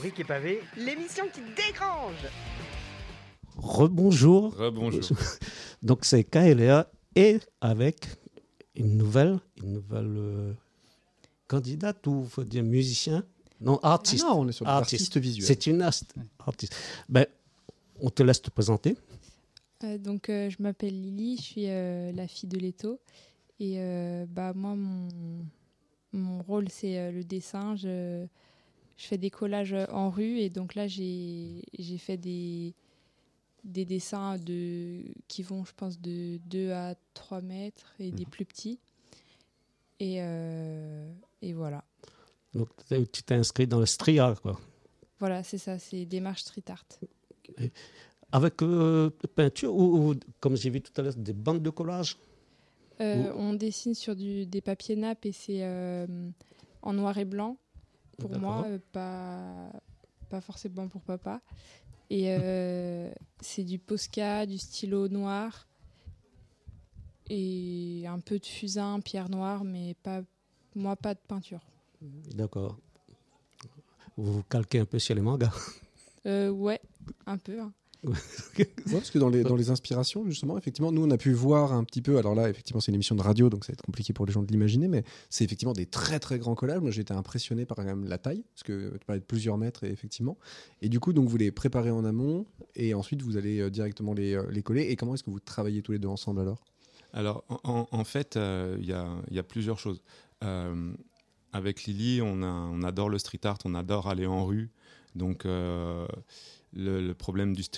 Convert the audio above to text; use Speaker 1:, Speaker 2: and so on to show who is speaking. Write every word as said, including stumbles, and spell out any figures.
Speaker 1: Briques et pavés, l'émission qui dégrange.
Speaker 2: Rebonjour.
Speaker 3: Rebonjour.
Speaker 2: Donc c'est K L A et avec une nouvelle, une nouvelle euh, candidate ou faut dire musicien, non artiste.
Speaker 4: Ah non, on est sur l'artiste visuel.
Speaker 2: C'est une ast- artiste. Ben, on te laisse te présenter.
Speaker 5: Euh, donc euh, je m'appelle Lily, je suis euh, la fille de Leto et euh, bah moi mon mon rôle c'est euh, le dessin. Je je fais des collages en rue et donc là j'ai j'ai fait des des dessins de qui vont je pense de deux à trois mètres et mmh. des plus petits et euh, et voilà.
Speaker 2: Donc tu t'es inscrit dans le street art quoi.
Speaker 5: Voilà, c'est ça, c'est démarche street art.
Speaker 2: Et avec euh, peinture ou, ou, comme j'ai vu tout à l'heure, des bandes de collage
Speaker 5: euh, ou... On dessine sur du, des papiers nappes et c'est euh, en noir et blanc. Pour D'accord. moi, euh, pas, pas forcément pour papa. Et euh, c'est du Posca, du stylo noir et un peu de fusain, pierre noire, mais pas, moi, pas de peinture.
Speaker 2: D'accord. Vous vous calquez un peu sur les mangas
Speaker 5: euh, Ouais, un peu. Hein.
Speaker 4: Ouais, parce que dans les, dans les inspirations, justement, effectivement, nous, on a pu voir un petit peu, alors là, effectivement, c'est une émission de radio, donc ça va être compliqué pour les gens de l'imaginer, mais c'est effectivement des très, très grands collages. Moi, j'ai été impressionné par quand même la taille, parce que tu parlais de plusieurs mètres, et effectivement. Et du coup, donc, vous les préparez en amont, et ensuite, vous allez euh, directement les, euh, les coller. Et comment est-ce que vous travaillez tous les deux ensemble, alors ?
Speaker 3: Alors, en, en fait, il euh, y, a, y a plusieurs choses. Euh, avec Lily, on, a, on adore le street art, on adore aller en rue, donc... Euh, Le, le problème du,